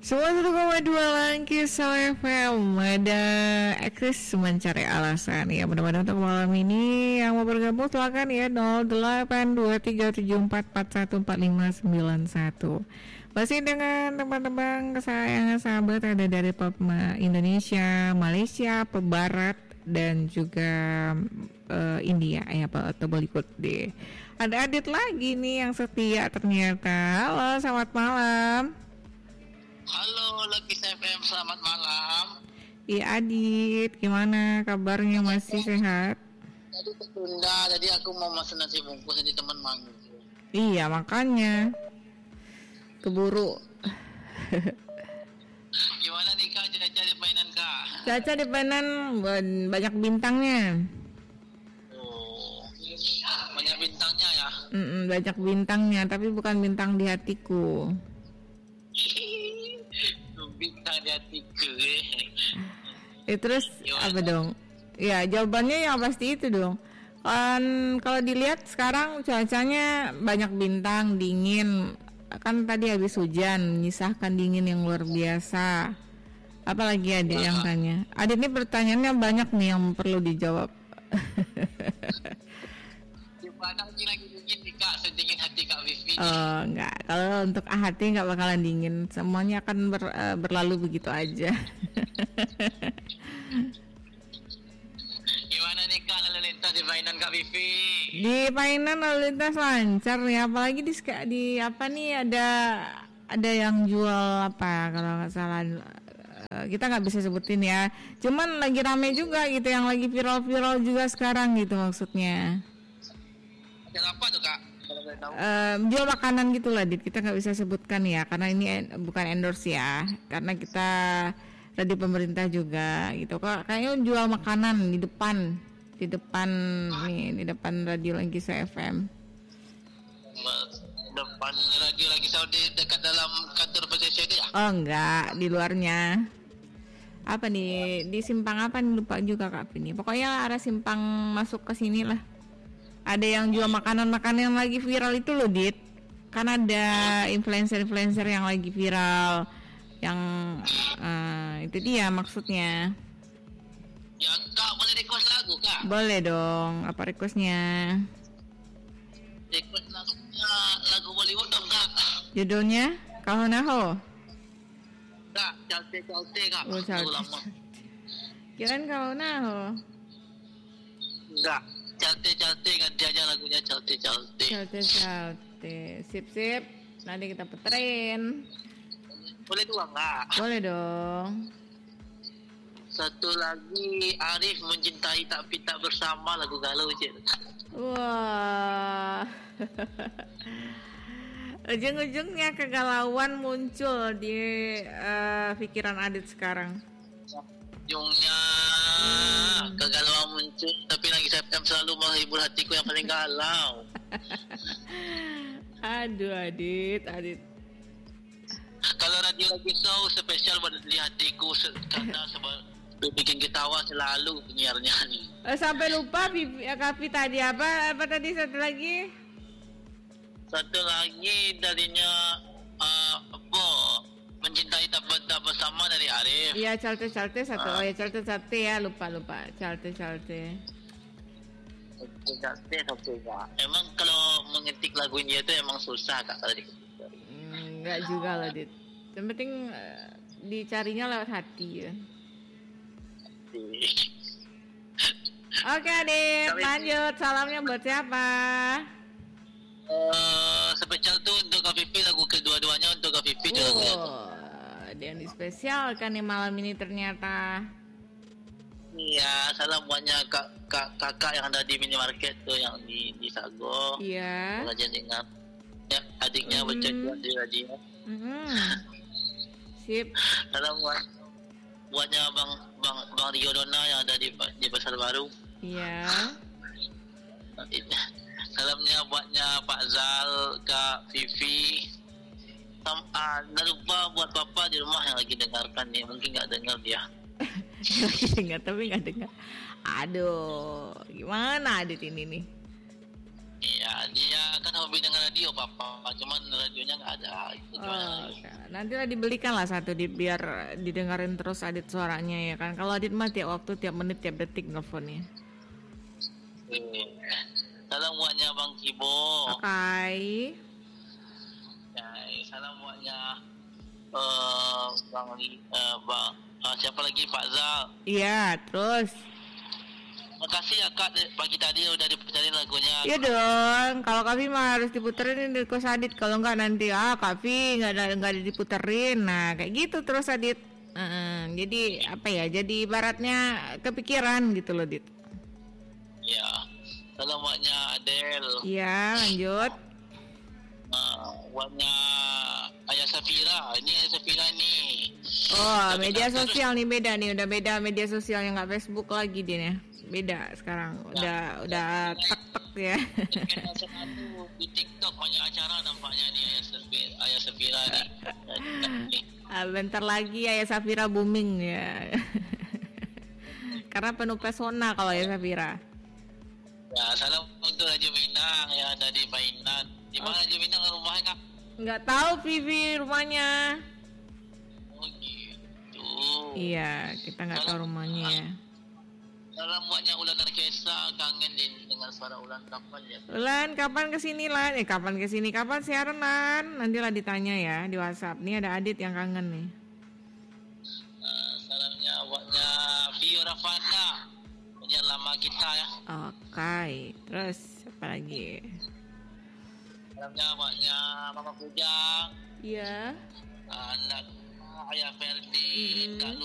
101,2 Langkis FM. Ada Ekris mencari alasan ya. Mudah-mudahan untuk malam ini yang mau bergabung silakan ya 082374414591. Masih dengan teman-teman kesayangan sahabat ada dari pop Indonesia, Malaysia, pop Barat dan juga India ya atau Bollywood deh. Ada Adit lagi nih yang setia ternyata. Halo, selamat malam. Halo, Langkis FM, selamat malam. Iya Adit, gimana kabarnya, masih sehat? Tadi tertunda, jadi aku mau masak nasi bungkus, jadi teman manggil. Iya, makanya keburu. Gimana nih Kak, cuaca di Painan Kak? Cuaca di Painan banyak bintangnya. Oh, banyak bintangnya ya? Banyak bintangnya, tapi bukan bintang di hatiku. Bintang di hatiku. Terus gimana? Apa dong? Ya jawabannya yang pasti itu dong. Kan kalau dilihat sekarang cuacanya banyak bintang, dingin. Kan tadi habis hujan, menyisahkan dingin yang luar biasa. Apalagi ada yang tanya. Ada ini pertanyaannya banyak nih yang perlu dijawab. Gimana lagi dingin nih Kak, sedingin hati Kak Vivi? Oh enggak, kalau untuk hati enggak bakalan dingin. Semuanya akan berlalu begitu aja. Gimana nih Kak, lalu lintas di Painan Kak Vivi? Di Painan lalu lintas lancar ya, apalagi di apa nih ada yang jual apa kalau nggak salah, kita nggak bisa sebutin ya. Cuman lagi rame juga gitu, yang lagi viral-viral juga sekarang gitu maksudnya. Ada apa tuh Kak? Jual makanan gitulah, Dit. Kita nggak bisa sebutkan ya, karena ini bukan endorse ya, karena kita dari pemerintah juga gitu. Kayaknya jual makanan di depan nih, di depan radio Langkis FM. Depan radio lagi Saudi, dekat dalam kantor PCCD ya? Oh enggak, di luarnya. Apa nih, di simpang apa nih, lupa juga Kak ini. Pokoknya arah simpang masuk ke sini lah. Ada yang jual makanan-makanan yang lagi viral itu loh, Dit. Kan ada influencer-influencer yang lagi viral, yang itu dia maksudnya. Ya Kak, boleh request lagu Kak? Boleh dong, apa requestnya? Request lagunya lagu Bollywood dong Kak. Judulnya Kaho Naho. Kak, Calte Kak. Oh, Lagu lama. Kirain Kaho Naho. Enggak, Calte ganti aja lagunya Calte. Calte. Sip. Nanti kita puterin. Boleh dua Kak? Boleh dong. Satu lagi, Arif Mencintai Tapi Tak Bersama, lagu galau je. Wah. Ujung-ujungnya kegalauan muncul di pikiran Adit sekarang. Ujungnya kegalauan muncul, tapi lagi FM selalu menghibur hatiku yang paling galau. Aduh Adit. Kalau radio lagi show spesial buat di hatiku karena bikin ketawa selalu penyiarnya nih. Sampai lupa Kapi tadi apa tadi satu lagi? Satu lagi darinya Mencintai Tak Bersama dari Arif. Iya, Calte satu. Oh ya, Calte ya, lupa. Calte. Emang kalau mengetik lagunya itu emang susah Kak kalau enggak juga lah, Dit. Yang penting dicarinya lewat hati ya. Oke, Dit, lanjut. Salamnya buat siapa? Spesial tuh untuk Kak Vivi, lagu kedua-duanya untuk Kak Vivi. Ada yang dispesialkan nih malam ini ternyata. Iya, salam buatnya kakak yang ada di minimarket tuh, yang di Sago. Iya. Belajar dengar. Ya, adiknya baca di radio. Sip. Salam buatnya Bang Rio Dona yang ada di Pasar Baru. Iya. Salamnya buatnya Pak Zal, Kak Vivi. Dan lupa buat Papa di rumah yang lagi dengarkan nih, mungkin nggak dengar dia. Lagi dengar tapi nggak dengar. Aduh, gimana Adit ini nih? Iya, dia kan hobi dengan radio papa, cuman radionya nggak ada. Itu Oh, nanti lah dibelikan lah satu biar didengarin terus Adit suaranya ya kan. Kalau Adit mah tiap waktu, tiap menit, tiap detik nelfonnya. Salam buatnya Bang Kibo. Oke. Ya, salam buatnya Bang siapa lagi Pak Zal. Iya, terus. Makasih ya Kak pagi tadi udah diputerin lagunya. Iya dong, kalau Kavi mah harus diputerin di kos Adit. Kalau enggak nanti Kavi nggak diputerin. Nah kayak gitu terus Adit. Jadi apa ya? Jadi ibaratnya kepikiran gitu loh Dit. Iya. Salam buatnya Adel. Iya lanjut. Buatnya Ayah Safira. Ini Ayah Safira nih. Oh media sosial nih beda nih. Udah beda media sosial yang nggak Facebook lagi dia nih. Beda sekarang udah tek ya. Di TikTok banyak acara nampaknya nih Ayah Safira nih. Bentar lagi Ayah Safira booming ya. Karena penuh pesona kalau Ayah Safira. Ya salam untuk Raja Minang ya dari Mainan. Di mana Raja Minang rumahnya Kak? Nggak tahu Vivi rumahnya. Oh gitu. Iya kita nggak tahu rumahnya ya. Salam buatnya Ulan Narkesa, kangen dengan suara Ulan kapan ya? Ulan kapan kesini Lan? Kapan kesini? Kapan siaran Lan? Nantilah ditanya ya di WhatsApp. Nih ada Adit yang kangen nih. Salamnya buatnya Vio Rafana, punya lama kita ya. Oke, terus apa lagi? Salamnya buatnya Mama Kujang. Iya. Anak Ayah Ferdi, Kak Lu